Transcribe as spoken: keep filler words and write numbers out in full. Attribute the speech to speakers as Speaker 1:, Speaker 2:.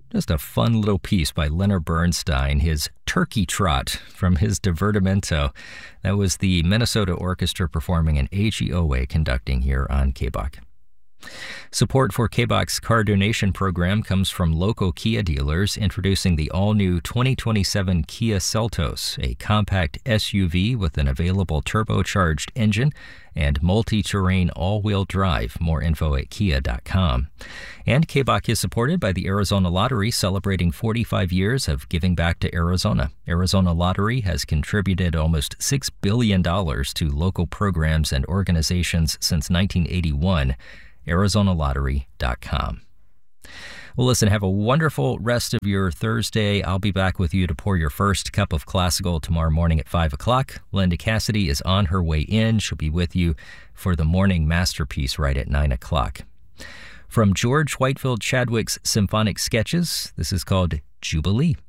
Speaker 1: Just a fun little piece by Leonard Bernstein, his Turkey Trot from his Divertimento. That was the Minnesota Orchestra performing and A G O A conducting here on K B O C. Support for K B O C's car donation program comes from local Kia dealers introducing the all-new twenty twenty-seven Kia Seltos, a compact S U V with an available turbocharged engine and multi-terrain all-wheel drive. More info at kia dot com. And K B O C is supported by the Arizona Lottery, celebrating forty-five years of giving back to Arizona. Arizona Lottery has contributed almost six billion dollars to local programs and organizations since nineteen eighty-one. arizona lottery dot com. Well, listen, have a wonderful rest of your Thursday. I'll be back with you to pour your first cup of classical tomorrow morning at five o'clock. Linda Cassidy is on her way in. She'll be with you for the morning masterpiece right at nine o'clock. From George Whitefield Chadwick's Symphonic Sketches, this is called Jubilee.